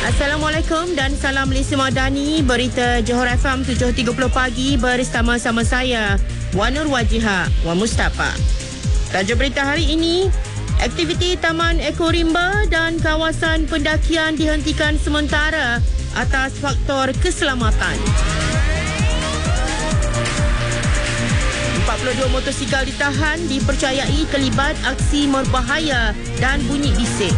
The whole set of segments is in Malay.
Assalamualaikum dan salam Malaysia Madani. Berita Johor FM 7.30 pagi bersama-sama saya, Wan Nur Wajiha, Wan Mustafa. Tajuk berita hari ini, aktiviti Taman Eko Rimba dan kawasan pendakian dihentikan sementara atas faktor keselamatan. 42 motosikal ditahan dipercayai terlibat aksi berbahaya dan bunyi bising.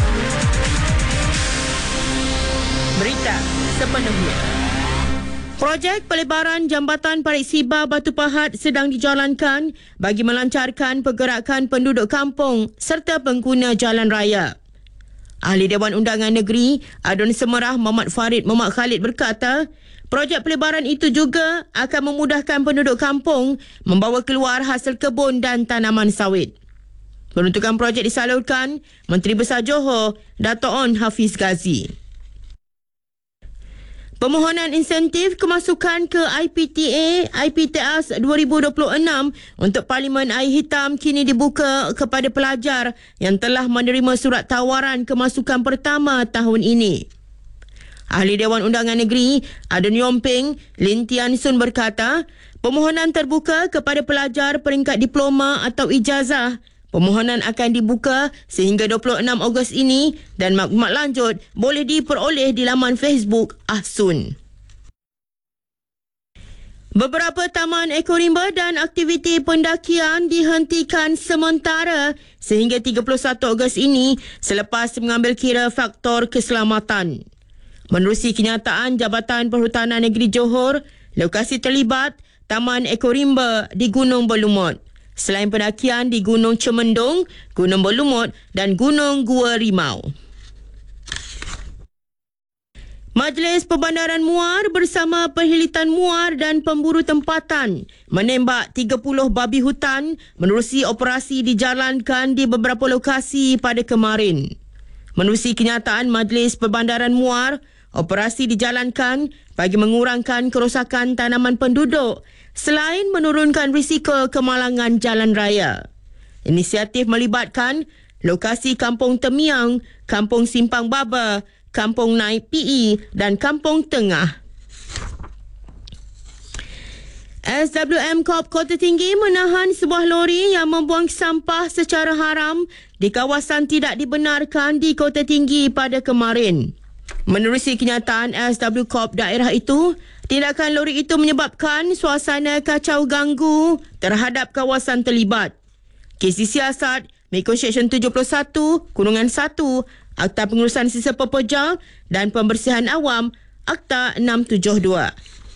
Berita sepenuhnya. Projek pelebaran Jambatan Parit Siba Batu Pahat sedang dijalankan bagi melancarkan pergerakan penduduk kampung serta pengguna jalan raya. Ahli Dewan Undangan Negeri Adun Semerah Muhammad Farid Muhammad Khalid berkata, projek pelebaran itu juga akan memudahkan penduduk kampung membawa keluar hasil kebun dan tanaman sawit. Peruntukan projek disalurkan Menteri Besar Johor Dato' On Hafiz Ghazi. Permohonan insentif kemasukan ke IPTAS 2026 untuk Parlimen Air Hitam kini dibuka kepada pelajar yang telah menerima surat tawaran kemasukan pertama tahun ini. Ahli Dewan Undangan Negeri Adun Yomping Lin Tian Sun berkata, permohonan terbuka kepada pelajar peringkat diploma atau ijazah. Permohonan akan dibuka sehingga 26 Ogos ini dan maklumat lanjut boleh diperoleh di laman Facebook Ahsun. Beberapa taman ekorimba dan aktiviti pendakian dihentikan sementara sehingga 31 Ogos ini selepas mengambil kira faktor keselamatan. Menerusi kenyataan Jabatan Perhutanan Negeri Johor, lokasi terlibat Taman Ekorimba di Gunung Berlumut. Selain pendakian di Gunung Cemendung, Gunung Berlumut dan Gunung Gua Rimau. Majlis Perbandaran Muar bersama Perhilitan Muar dan Pemburu Tempatan menembak 30 babi hutan menerusi operasi dijalankan di beberapa lokasi pada kemarin. Menerusi kenyataan Majlis Perbandaran Muar, operasi dijalankan bagi mengurangkan kerosakan tanaman penduduk selain menurunkan risiko kemalangan jalan raya. Inisiatif melibatkan lokasi Kampung Temiang, Kampung Simpang Baba, Kampung Nai PE dan Kampung Tengah. SWM Corp Kota Tinggi menahan sebuah lori yang membuang sampah secara haram di kawasan tidak dibenarkan di Kota Tinggi pada kemarin. Menerusi kenyataan SW Corp daerah itu, tindakan lori itu menyebabkan suasana kacau ganggu terhadap kawasan terlibat. Kes disiasat mengikut Seksyen 71, Kurungan 1, Akta Pengurusan Sisa Pekerja dan Pembersihan Awam, Akta 672.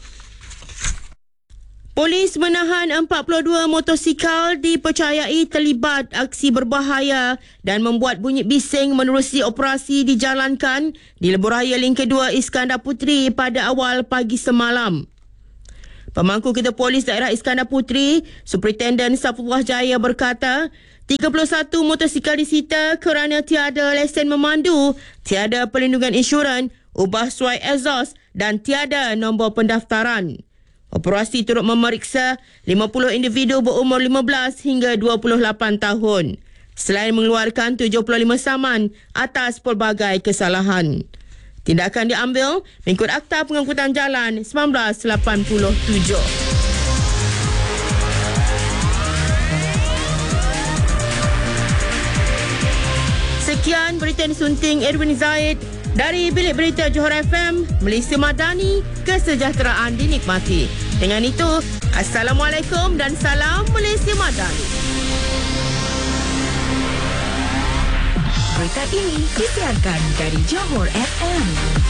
Polis menahan 42 motosikal dipercayai terlibat aksi berbahaya dan membuat bunyi bising menerusi operasi dijalankan di Lebuhraya Link Kedua Iskandar Puteri pada awal pagi semalam. Pemangku Ketua Polis Daerah Iskandar Puteri, Superintendent Safullah Jaya berkata, 31 motosikal disita kerana tiada lesen memandu, tiada perlindungan insurans, ubah suai exhaust dan tiada nombor pendaftaran. Operasi turut memeriksa 50 individu berumur 15 hingga 28 tahun. Selain mengeluarkan 75 saman atas pelbagai kesalahan. Tindakan diambil mengikut Akta Pengangkutan Jalan 1987. Sekian berita disunting Edwin Zaid dari Bilik Berita Johor FM, Malaysia Madani, kesejahteraan dinikmati. Dengan itu, Assalamualaikum dan salam Malaysia Madani. Berita ini disiarkan dari Johor FM.